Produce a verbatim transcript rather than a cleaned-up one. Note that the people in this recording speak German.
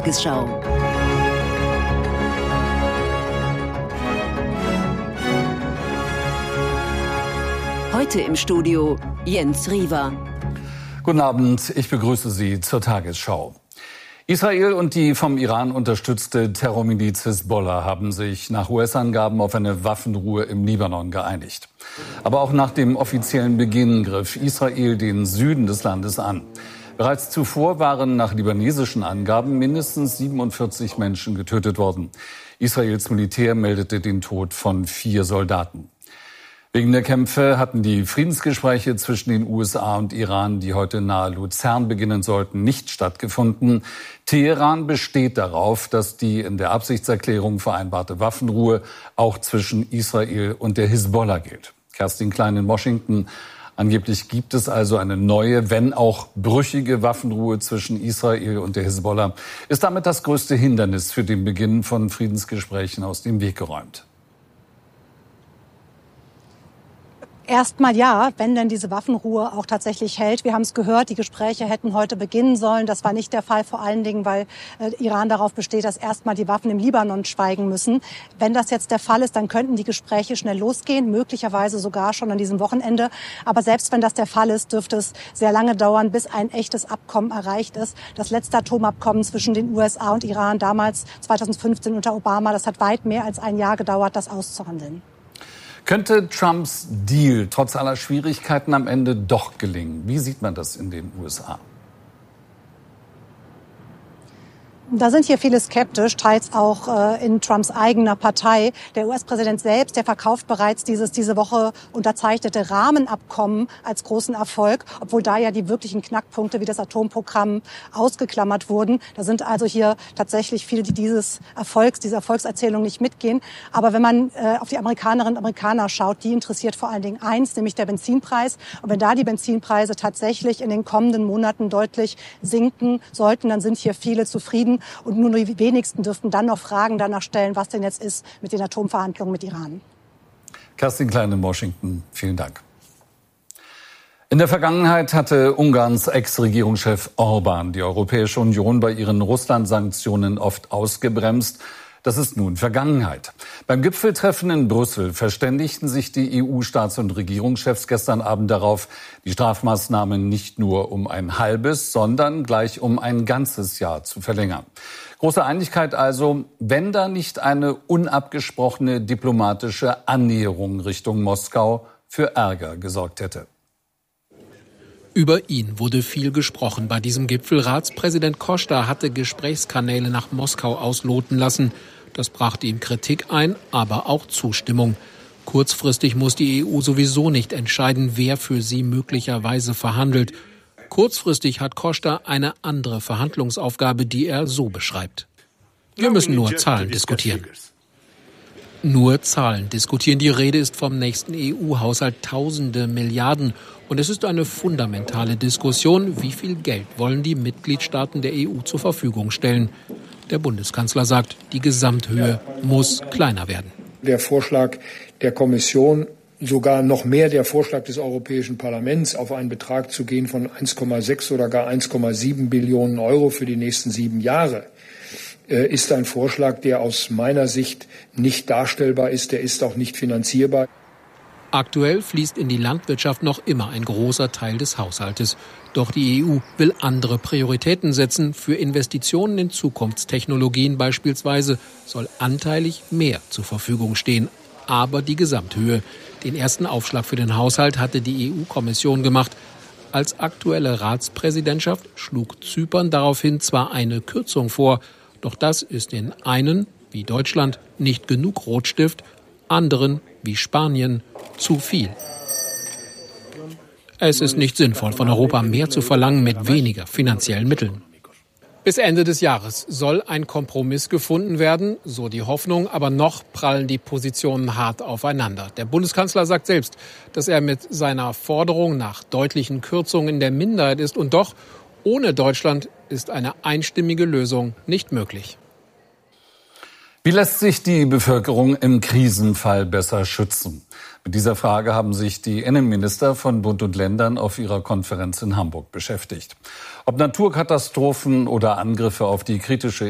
Tagesschau. Heute im Studio Jens Riewer. Guten Abend, ich begrüße Sie zur Tagesschau. Israel und die vom Iran unterstützte Terrormiliz Hisbollah haben sich nach U S-Angaben auf eine Waffenruhe im Libanon geeinigt. Aber auch nach dem offiziellen Beginn griff Israel den Süden des Landes an. Bereits zuvor waren nach libanesischen Angaben mindestens siebenundvierzig Menschen getötet worden. Israels Militär meldete den Tod von vier Soldaten. Wegen der Kämpfe hatten die Friedensgespräche zwischen den U S A und Iran, die heute nahe Luzern beginnen sollten, nicht stattgefunden. Teheran besteht darauf, dass die in der Absichtserklärung vereinbarte Waffenruhe auch zwischen Israel und der Hisbollah gilt. Kerstin Klein in Washington. Angeblich gibt es also eine neue, wenn auch brüchige Waffenruhe zwischen Israel und der Hisbollah. Ist damit das größte Hindernis für den Beginn von Friedensgesprächen aus dem Weg geräumt? Erstmal ja, wenn denn diese Waffenruhe auch tatsächlich hält. Wir haben es gehört, die Gespräche hätten heute beginnen sollen. Das war nicht der Fall, vor allen Dingen, weil äh, Iran darauf besteht, dass erstmal die Waffen im Libanon schweigen müssen. Wenn das jetzt der Fall ist, dann könnten die Gespräche schnell losgehen, möglicherweise sogar schon an diesem Wochenende. Aber selbst wenn das der Fall ist, dürfte es sehr lange dauern, bis ein echtes Abkommen erreicht ist. Das letzte Atomabkommen zwischen den U S A und Iran, damals zweitausendfünfzehn unter Obama, das hat weit mehr als ein Jahr gedauert, das auszuhandeln. Könnte Trumps Deal trotz aller Schwierigkeiten am Ende doch gelingen? Wie sieht man das in den U S A? Da sind hier viele skeptisch, teils auch äh, in Trumps eigener Partei. Der U S-Präsident selbst, der verkauft bereits dieses diese Woche unterzeichnete Rahmenabkommen als großen Erfolg, obwohl da ja die wirklichen Knackpunkte wie das Atomprogramm ausgeklammert wurden. Da sind also hier tatsächlich viele, die dieses Erfolgs, diese Erfolgserzählung nicht mitgehen. Aber wenn man äh, auf die Amerikanerinnen und Amerikaner schaut, die interessiert vor allen Dingen eins, nämlich der Benzinpreis. Und wenn da die Benzinpreise tatsächlich in den kommenden Monaten deutlich sinken sollten, dann sind hier viele zufrieden. Und nur die wenigsten dürften dann noch Fragen danach stellen, was denn jetzt ist mit den Atomverhandlungen mit Iran. Kerstin Klein in Washington, vielen Dank. In der Vergangenheit hatte Ungarns Ex-Regierungschef Orbán die Europäische Union bei ihren Russland-Sanktionen oft ausgebremst. Das ist nun Vergangenheit. Beim Gipfeltreffen in Brüssel verständigten sich die E U-Staats- und Regierungschefs gestern Abend darauf, die Strafmaßnahmen nicht nur um ein halbes, sondern gleich um ein ganzes Jahr zu verlängern. Große Einigkeit also, wenn da nicht eine unabgesprochene diplomatische Annäherung Richtung Moskau für Ärger gesorgt hätte. Über ihn wurde viel gesprochen bei diesem Gipfel. Ratspräsident Costa hatte Gesprächskanäle nach Moskau ausloten lassen. Das brachte ihm Kritik ein, aber auch Zustimmung. Kurzfristig muss die E U sowieso nicht entscheiden, wer für sie möglicherweise verhandelt. Kurzfristig hat Costa eine andere Verhandlungsaufgabe, die er so beschreibt. Wir müssen nur Zahlen diskutieren. Nur Zahlen diskutieren. Die Rede ist vom nächsten E U-Haushalt, tausende Milliarden. Und es ist eine fundamentale Diskussion, wie viel Geld wollen die Mitgliedstaaten der E U zur Verfügung stellen. Der Bundeskanzler sagt, die Gesamthöhe muss kleiner werden. Der Vorschlag der Kommission, sogar noch mehr der Vorschlag des Europäischen Parlaments, auf einen Betrag zu gehen von eins Komma sechs oder gar eins Komma sieben Billionen Euro für die nächsten sieben Jahre, ist ein Vorschlag, der aus meiner Sicht nicht darstellbar ist, der ist auch nicht finanzierbar. Aktuell fließt in die Landwirtschaft noch immer ein großer Teil des Haushaltes. Doch die E U will andere Prioritäten setzen. Für Investitionen in Zukunftstechnologien beispielsweise soll anteilig mehr zur Verfügung stehen. Aber die Gesamthöhe. Den ersten Aufschlag für den Haushalt hatte die E U-Kommission gemacht. Als aktuelle Ratspräsidentschaft schlug Zypern daraufhin zwar eine Kürzung vor, doch das ist den einen, wie Deutschland, nicht genug Rotstift, anderen, wie Spanien, zu viel. Es ist nicht sinnvoll, von Europa mehr zu verlangen mit weniger finanziellen Mitteln. Bis Ende des Jahres soll ein Kompromiss gefunden werden, so die Hoffnung, aber noch prallen die Positionen hart aufeinander. Der Bundeskanzler sagt selbst, dass er mit seiner Forderung nach deutlichen Kürzungen in der Minderheit ist und doch ohne Deutschland ist eine einstimmige Lösung nicht möglich. Wie lässt sich die Bevölkerung im Krisenfall besser schützen? Mit dieser Frage haben sich die Innenminister von Bund und Ländern auf ihrer Konferenz in Hamburg beschäftigt. Ob Naturkatastrophen oder Angriffe auf die kritische